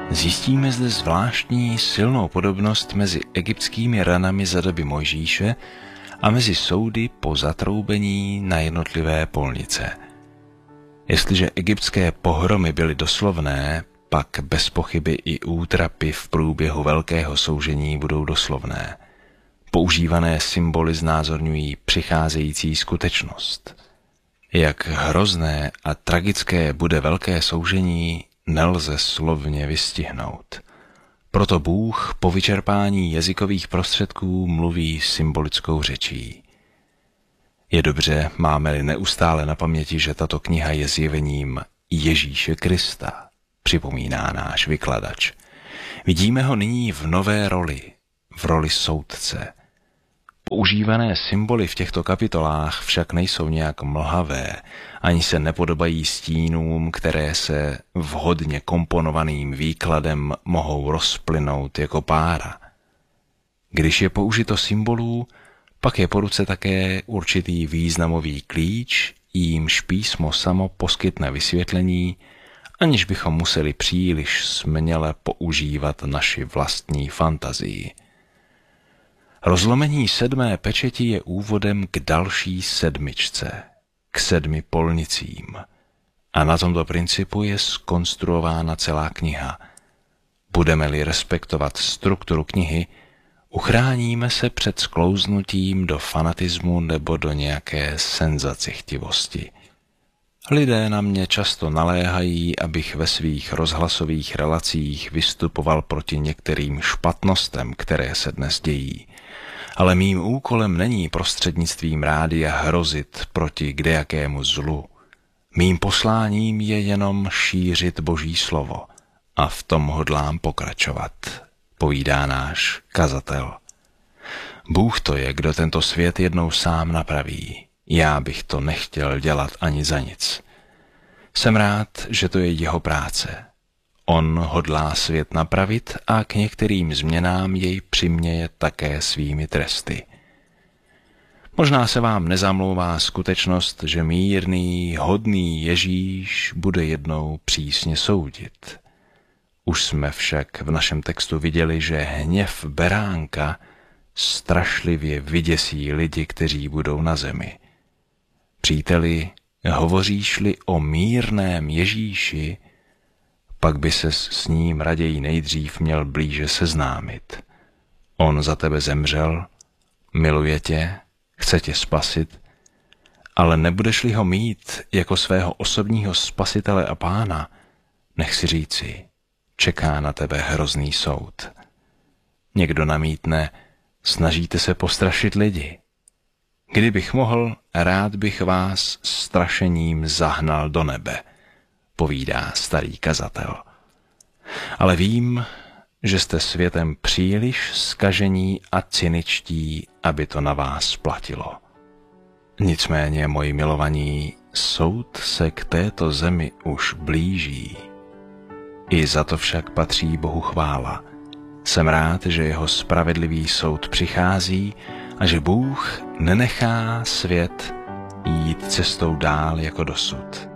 Zjistíme zde zvláštní silnou podobnost mezi egyptskými ranami za doby Mojžíše a mezi soudy po zatroubení na jednotlivé polnice. Jestliže egyptské pohromy byly doslovné, pak bez pochyby i útrapy v průběhu velkého soužení budou doslovné. Používané symboly znázorňují přicházející skutečnost. Jak hrozné a tragické bude velké soužení, nelze slovně vystihnout. Proto Bůh po vyčerpání jazykových prostředků mluví symbolickou řečí. Je dobře, máme-li neustále na paměti, že tato kniha je zjevením Ježíše Krista, připomíná náš vykladač. Vidíme ho nyní v nové roli, v roli soudce. Používané symboly v těchto kapitolách však nejsou nějak mlhavé, ani se nepodobají stínům, které se vhodně komponovaným výkladem mohou rozplynout jako pára. Když je použito symbolů, pak je po ruce také určitý významový klíč, jímž písmo samo poskytne vysvětlení, aniž bychom museli příliš směle používat naši vlastní fantazii. Rozlomení 7. pečeti je úvodem k další 7, k 7 polnicím. A na tomto principu je zkonstruována celá kniha. Budeme-li respektovat strukturu knihy, uchráníme se před sklouznutím do fanatismu nebo do nějaké senzacichtivosti. Lidé na mě často naléhají, abych ve svých rozhlasových relacích vystupoval proti některým špatnostem, které se dnes dějí. Ale mým úkolem není prostřednictvím rádia hrozit proti kdejakému zlu. Mým posláním je jenom šířit Boží slovo a v tom hodlám pokračovat, povídá náš kazatel. Bůh to je, kdo tento svět jednou sám napraví. Já bych to nechtěl dělat ani za nic. Jsem rád, že to je jeho práce. On hodlá svět napravit a k některým změnám jej přiměje také svými tresty. Možná se vám nezamlouvá skutečnost, že mírný, hodný Ježíš bude jednou přísně soudit. Už jsme však v našem textu viděli, že hněv beránka strašlivě vyděsí lidi, kteří budou na zemi. Příteli, hovoříš-li o mírném Ježíši, pak by ses s ním raději nejdřív měl blíže seznámit. On za tebe zemřel, miluje tě, chce tě spasit, ale nebudeš-li ho mít jako svého osobního spasitele a pána, nech si říci, čeká na tebe hrozný soud. Někdo namítne, snažíte se postrašit lidi. Kdybych mohl, rád bych vás strašením zahnal do nebe, povídá starý kazatel. Ale vím, že jste světem příliš zkažení a cyničtí, aby to na vás platilo. Nicméně, moji milovaní, soud se k této zemi už blíží. I za to však patří Bohu chvála. Jsem rád, že jeho spravedlivý soud přichází a že Bůh nenechá svět jít cestou dál jako dosud.